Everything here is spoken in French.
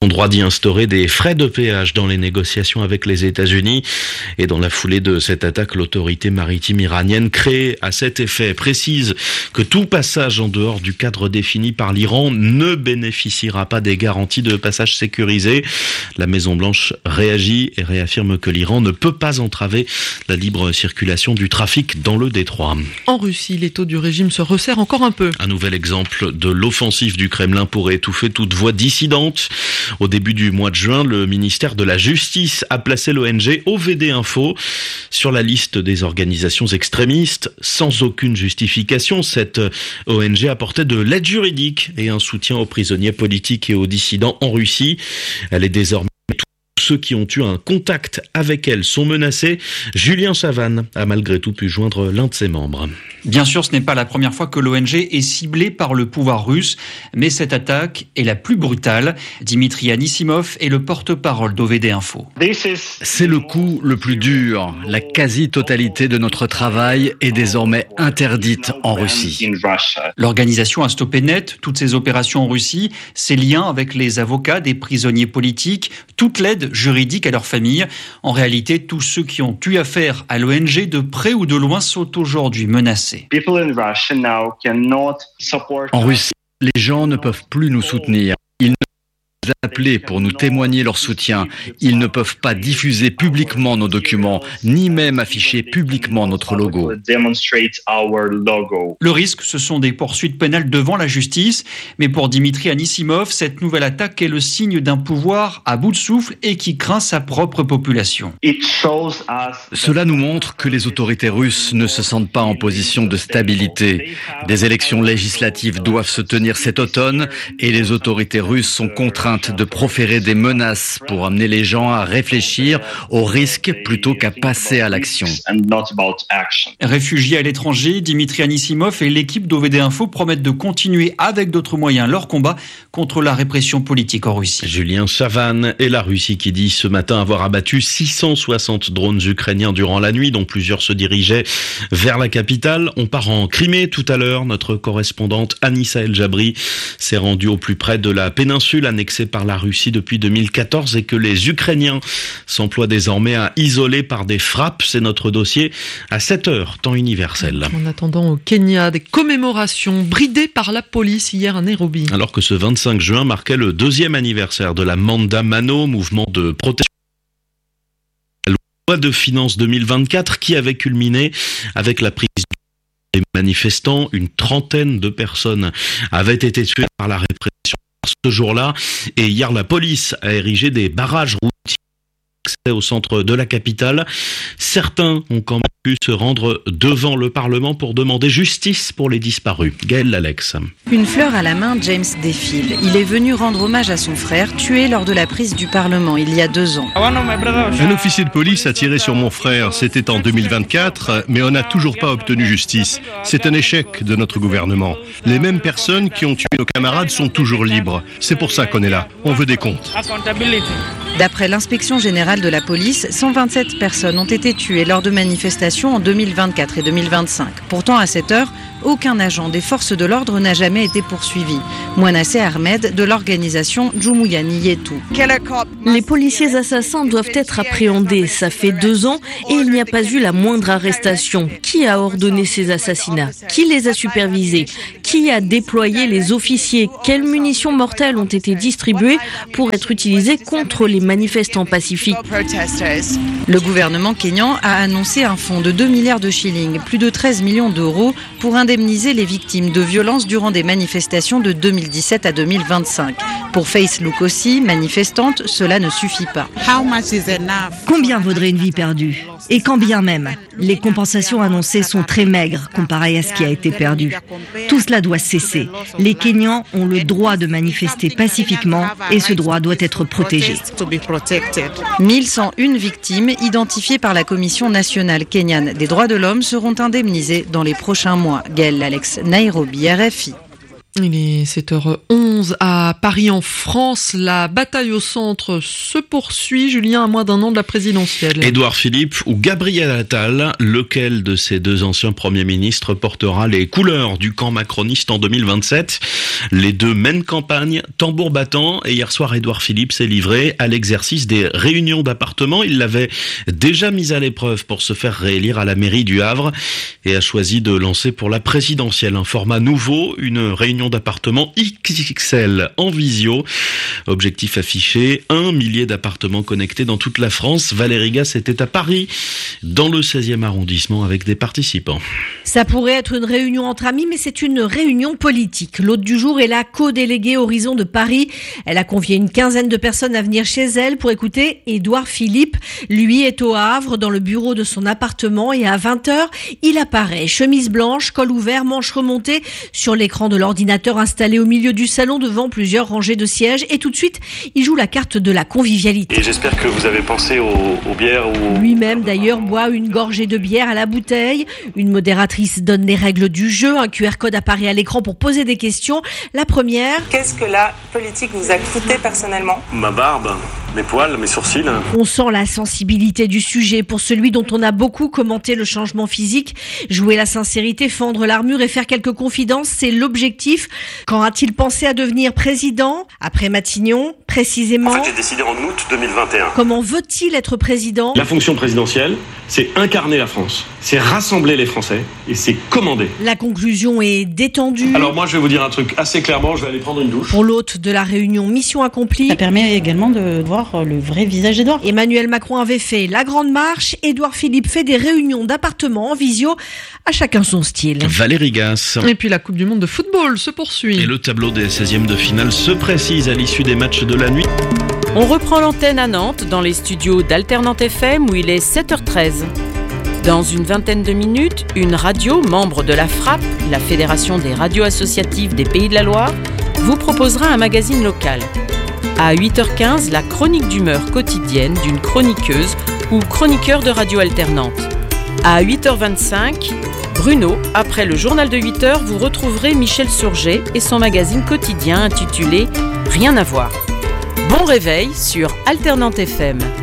ont droit d'y instaurer des frais de péage dans les négociations avec les États-Unis. Et dans la foulée de cette attaque, l'autorité maritime iranienne créée à cet effet précise que tout passage en dehors du cadre défini par l'Iran ne bénéficiera pas des garanties de passage sécurisé. La Maison-Blanche réagit et réaffirme que l'Iran ne peut pas entraver la libre circulation du trafic dans le détroit. En Russie, les taux du régime se resserrent encore un peu. Un nouvel exemple de l'offensive du Kremlin pour étouffer toute voix dissidente. Au début du mois de juin, le ministère de la Justice a placé l'ONG OVD Info sur la liste des organisations extrémistes. Sans aucune justification, cette ONG apportait de l'aide juridique et un soutien aux prisonniers politiques et aux dissidents en Russie. Elle est désormais... Ceux qui ont eu un contact avec elle sont menacés. Julien Chavannes a malgré tout pu joindre l'un de ses membres. Bien sûr, ce n'est pas la première fois que l'ONG est ciblée par le pouvoir russe, mais cette attaque est la plus brutale. Dimitri Anisimov est le porte-parole d'OVD Info. C'est le coup le plus dur. La quasi-totalité de notre travail est désormais interdite en Russie. L'organisation a stoppé net toutes ses opérations en Russie, ses liens avec les avocats des prisonniers politiques, toute l'aide juridique à leurs familles. En réalité, tous ceux qui ont eu affaire à l'ONG de près ou de loin sont aujourd'hui menacés. En Russie, les gens ne peuvent plus nous soutenir. Ils ne peuvent pas appeler pour nous témoigner leur soutien. Ils ne peuvent pas diffuser publiquement nos documents, ni même afficher publiquement notre logo. Le risque, ce sont des poursuites pénales devant la justice. Mais pour Dimitri Anisimov, cette nouvelle attaque est le signe d'un pouvoir à bout de souffle et qui craint sa propre population. Cela nous montre que les autorités russes ne se sentent pas en position de stabilité. Des élections législatives doivent se tenir cet automne et les autorités russes sont contraintes de proférer des menaces pour amener les gens à réfléchir aux risques plutôt qu'à passer à l'action. Réfugiés à l'étranger, Dimitri Anisimov et l'équipe d'OVD Info promettent de continuer avec d'autres moyens leur combat contre la répression politique en Russie. Julien Chavannes et la Russie qui dit ce matin avoir abattu 660 drones ukrainiens durant la nuit, dont plusieurs se dirigeaient vers la capitale. On part en Crimée tout à l'heure. Notre correspondante Anissa El Jabri s'est rendue au plus près de la péninsule annexée par la Russie depuis 2014 et que les Ukrainiens s'emploient désormais à isoler par des frappes. C'est notre dossier à 7h, temps universel. En attendant au Kenya, des commémorations bridées par la police hier à Nairobi. Alors que ce 25 juin marquait le 2e anniversaire de la Maandamano, mouvement de protestation. La loi de finances 2024 qui avait culminé avec la prise des manifestants. Une trentaine de personnes avaient été tuées par la répression ce jour-là. Et hier, la police a érigé des barrages routiers au centre de la capitale. Certains ont quand même pu se rendre devant le Parlement pour demander justice pour les disparus. Gaël Lalex. Une fleur à la main, James défile. Il est venu rendre hommage à son frère, tué lors de la prise du Parlement il y a 2 ans. Un officier de police a tiré sur mon frère. C'était en 2024, mais on n'a toujours pas obtenu justice. C'est un échec de notre gouvernement. Les mêmes personnes qui ont tué nos camarades sont toujours libres. C'est pour ça qu'on est là. On veut des comptes. D'après l'inspection générale de la police, 127 personnes ont été tuées lors de manifestations en 2024 et 2025. Pourtant, à cette heure, aucun agent des forces de l'ordre n'a jamais été poursuivi. Mouanasseh Ahmed de l'organisation Jumuiya Yetu. Les policiers assassins doivent être appréhendés. Ça fait 2 ans et il n'y a pas eu la moindre arrestation. Qui a ordonné ces assassinats? Qui les a supervisés? Qui a déployé les officiers? Quelles munitions mortelles ont été distribuées pour être utilisées contre les manifestants pacifiques? Le gouvernement kényan a annoncé un fonds de 2 milliards de shillings, plus de 13 millions d'euros, pour indemniser les victimes de violences durant des manifestations de 2017 à 2025. Pour Faith Lukosi, manifestante, cela ne suffit pas. Combien vaudrait une vie perdue? Et quand bien même, les compensations annoncées sont très maigres comparées à ce qui a été perdu. Tout cela doit cesser. Les Kenyans ont le droit de manifester pacifiquement et ce droit doit être protégé. 1101 victimes identifiées par la Commission nationale kenyane des droits de l'homme seront indemnisées dans les prochains mois. Gaël Lalex, Nairobi, RFI. Il est 7h11 à Paris en France. La bataille au centre se poursuit, Julien, à moins d'un an de la présidentielle. Édouard Philippe ou Gabriel Attal, lequel de ces deux anciens premiers ministres portera les couleurs du camp macroniste en 2027? Les deux mènent campagne, tambour battant, et hier soir Édouard Philippe s'est livré à l'exercice des réunions d'appartements. Il l'avait déjà mis à l'épreuve pour se faire réélire à la mairie du Havre et a choisi de lancer pour la présidentielle un format nouveau, une réunion d'appartements XXL en visio. Objectif affiché, 1 millier d'appartements connectés dans toute la France. Valérie Gasse était à Paris, dans le 16e arrondissement, avec des participants. Ça pourrait être une réunion entre amis, mais c'est une réunion politique. L'hôte du jour est la co-déléguée Horizon de Paris. Elle a convié une quinzaine de personnes à venir chez elle pour écouter Édouard Philippe. Lui est au Havre, dans le bureau de son appartement, et à 20h, il apparaît. Chemise blanche, col ouvert, manche remontée, sur l'écran de l'ordinateur installé au milieu du salon devant plusieurs rangées de sièges, et tout de suite, il joue la carte de la convivialité. Et j'espère que vous avez pensé aux bières ou... Lui-même d'ailleurs boit une gorgée de bière à la bouteille. Une modératrice donne les règles du jeu. Un QR code apparaît à l'écran pour poser des questions. La première... Qu'est-ce que la politique vous a coûté personnellement ? Ma barbe, mes poils, mes sourcils. On sent la sensibilité du sujet pour celui dont on a beaucoup commenté le changement physique. Jouer la sincérité, fendre l'armure et faire quelques confidences, c'est l'objectif. Quand a-t-il pensé à devenir président ? Après Matignon, précisément. En fait, j'ai décidé en août 2021. Comment veut-il être président ? La fonction présidentielle, c'est incarner la France, c'est rassembler les Français et c'est commander. La conclusion est détendue. Alors moi, je vais vous dire un truc assez clairement, je vais aller prendre une douche. Pour l'hôte de la réunion, mission accomplie. Ça permet également de voir le vrai visage d'Édouard. Emmanuel Macron avait fait la grande marche. Édouard Philippe fait des réunions d'appartements en visio. À chacun son style. Valérie Gasse. Et puis la Coupe du Monde de football se poursuit. Et le tableau des 16e de finale se précise à l'issue des matchs de la nuit. On reprend l'antenne à Nantes, dans les studios d'Alternante FM, où il est 7h13. Dans une vingtaine de minutes, une radio, membre de la FRAP, la Fédération des radios associatives des Pays de la Loire, vous proposera un magazine local. À 8h15, la chronique d'humeur quotidienne d'une chroniqueuse ou chroniqueur de radio alternante. À 8h25, Bruno, après le journal de 8h, vous retrouverez Michel Surget et son magazine quotidien intitulé « Rien à voir ». Bon réveil sur Alternante FM.